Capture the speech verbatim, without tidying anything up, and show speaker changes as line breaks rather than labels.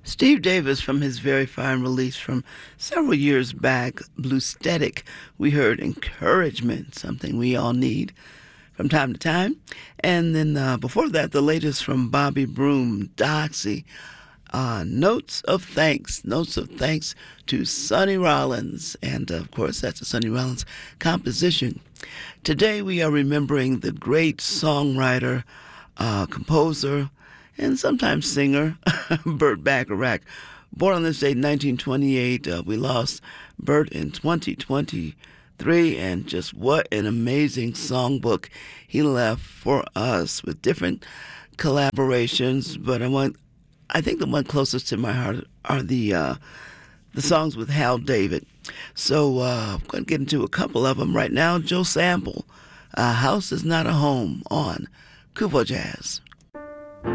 Steve Davis, from his very fine release from several years back, Blue Static, we heard Encouragement, something we all need from time to time. And then uh, before that, the latest from Bobby Broom, Doxy, uh, Notes of Thanks, Notes of Thanks to Sonny Rollins. And uh, of course, that's a Sonny Rollins composition. Today we are remembering the great songwriter, uh, composer, and sometimes singer, Burt Bacharach. Born on this date in nineteen twenty-eight, uh, we lost Burt in twenty twenty-three, and just what an amazing songbook he left for us with different collaborations. But I want, I think the one closest to my heart are the uh, the songs with Hal David. So uh, I'm going to get into a couple of them right now. Joe Sample, "A House Is Not a Home" on Kuvo Jazz.